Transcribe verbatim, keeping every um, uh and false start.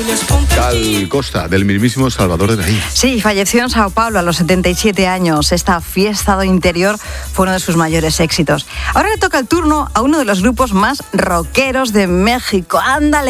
Gal Costa, del mismísimo Salvador de Bahía. Sí, falleció en Sao Paulo a los setenta y siete años. Esta fiesta do interior fue uno de sus mayores éxitos. Ahora le toca el turno a uno de los grupos más rockeros de México. ¡Ándale!